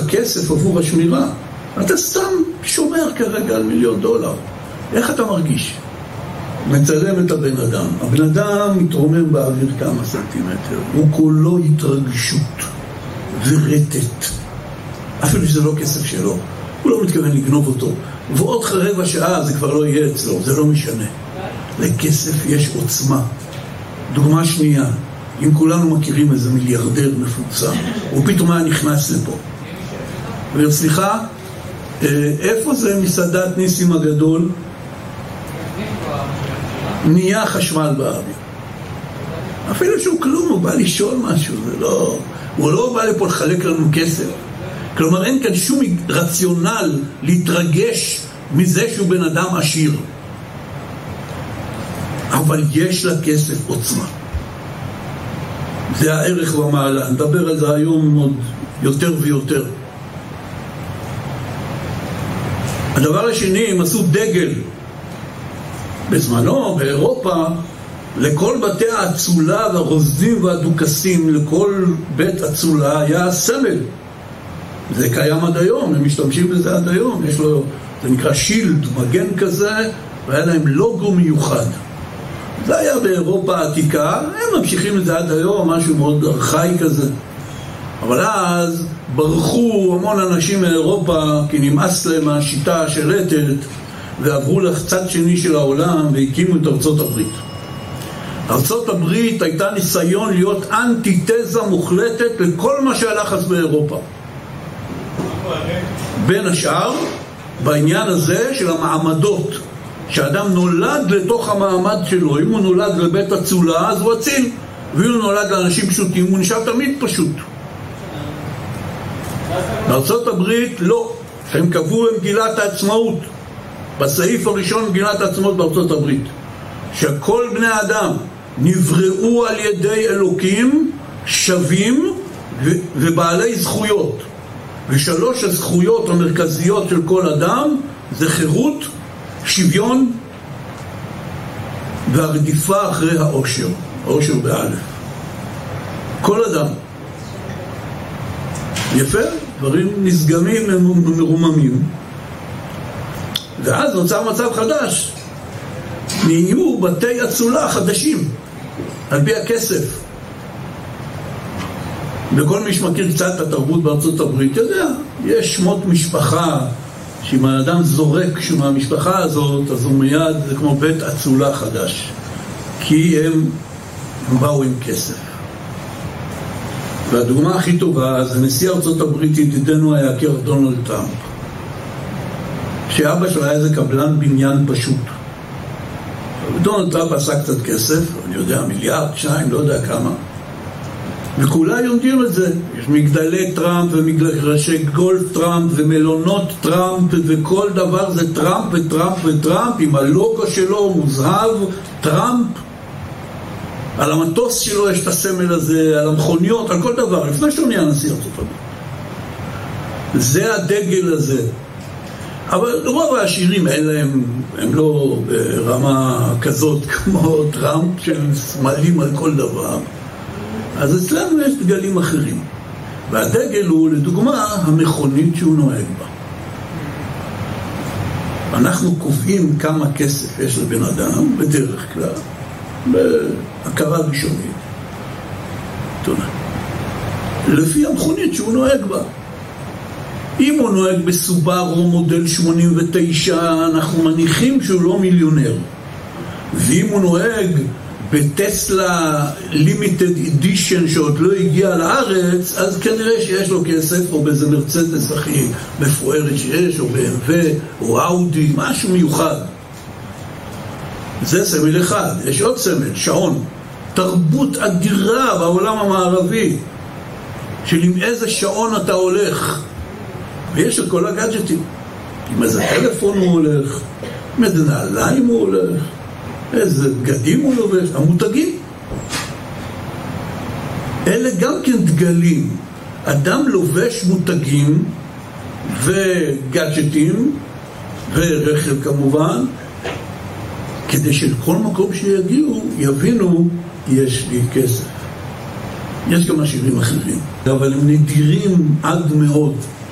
הכסף עבור השמירה. אתה סתם שומר כרגע על $1,000,000. איך אתה מרגיש? מצלם את הבן אדם. הבן אדם מתרומם באוויר כמה סנטימטר. הוא כולו התרגשות ורטט. אפילו שזה לא כסף שלו. הוא לא מתכוון לגנוב אותו. ועוד רבע שעה זה כבר לא יהיה אצלו. זה לא משנה. לכסף יש עוצמה. דוגמה שנייה. אם כולנו מכירים איזה מיליארדר מפוצם, הוא פתאום היה נכנס לפה. וסליחה, איפה זה מסעדת ניסים הגדול? נהיה חשמל באוויר. אפילו שהוא כלום, הוא בא לשאול משהו. הוא לא בא לפה לחלק לנו כסף. כלומר, אין כאן שום רציונל להתרגש מזה שהוא בן אדם עשיר. אבל יש לה כסף עוצמה. זה הערך במעלה. נדבר על זה היום עוד יותר ויותר. הדבר השני, הם עשו דגל. בזמנו, באירופה, לכל בתי האצולה והרוזדים והדוכסים, לכל בית אצולה היה סמל. זה קיים עד היום, הם משתמשים בזה עד היום. יש לו, זה נקרא שילד, מגן כזה, והיה להם לוגו מיוחד. זה היה באירופה העתיקה, הם ממשיכים את זה עד היום, משהו מאוד ארכאי כזה. אבל אז ברחו המון אנשים מאירופה, כי נמאס להם מהשיטה השלטת, ועברו לצד שני של העולם והקימו את ארצות הברית. ארצות הברית הייתה ניסיון להיות אנטיתזה מוחלטת לכל מה שהלחץ באירופה. בין השאר, בעניין הזה של המעמדות, שאדם נולד לתוך המעמד שלו. אם הוא נולד לבית אצולה, אז הוא אציל. ואם הוא נולד לאנשים פשוטים, הוא נשאר תמיד פשוט. בארצות הברית לא. הם קבעו במגילת העצמאות, בסעיף הראשון במגילת העצמאות בארצות הברית, שכל בני האדם נבראו על ידי אלוקים שווים ובעלי זכויות. ושלוש הזכויות המרכזיות של כל אדם זה חירות, שוויון והרדיפה אחרי האושר. האושר באלף. כל אדם. יפה, דברים נסגמים ומרוממים. ואז נוצר מצב חדש. נהיו בתי אצולה חדשים על פי הכסף. וכל מי שמכיר קצת את התרבות בארצות הברית יודע, יש שמות משפחה שאם האדם זורק שהוא מהמשפחה הזאת, אז הוא מיד, זה כמו בית אצולה חדש, כי הם באו עם כסף. והדוגמה הכי טובה זה נשיא ארצות הברית ידידנו היקר דונלד טראמפ, שאבא שלו היה איזה קבלן בניין פשוט. דונלד טראמפ עשה קצת כסף, אני יודע, מיליארד, 2, לא יודע כמה, וכולם יודעים את זה. יש מגדלי טראמפ ומגרשי גולף טראמפ ומלונות טראמפ, וכל דבר זה טראמפ וטראמפ וטראמפ, עם הלוגו שלו מוזהב טראמפ. על המטוס שלו יש את הסמל הזה, על המכוניות, על כל דבר, לפני שהוא נהיה נשיא ארצות הברית. זה הדגל הזה. אבל רוב העשירים האלה הם לא ברמה כזאת כמו טראמפ, שהם סמלים על כל דבר. אז אצלנו יש דגלים אחרים. והדגל הוא, לדוגמה, המכונית שהוא נוהג בה. אנחנו קובעים כמה כסף יש לבן אדם, בדרך כלל, בהכרה ראשונית. תודה. לפי המכונית שהוא נוהג בה. אם הוא נוהג בסובארו מודל 89, אנחנו מניחים שהוא לא מיליונר. ואם הוא נוהג בטסלה לימיטד אדישן שעוד לא הגיע לארץ, אז כנראה שיש לו כסף, או באיזה מרצדס הכי מפוארת שיש, או BMW, או אאודי, משהו מיוחד. זה סמל אחד. יש עוד סמל, שעון. תרבות אדירה בעולם המערבי, של עם איזה שעון אתה הולך. ויש את כל הגאדג'טים. עם איזה טלפון הוא הולך, עם איזה נעליים הוא הולך, איזה בגדים הוא לובש, המותגים. אלה גם כן דגלים. אדם לובש מותגים וגאדג'טים ורכב כמובן, כדי שלכל מקום שיגיעו יבינו, יש לי כסף. יש גם עשירים אחרים, אבל הם נדירים עד מאוד.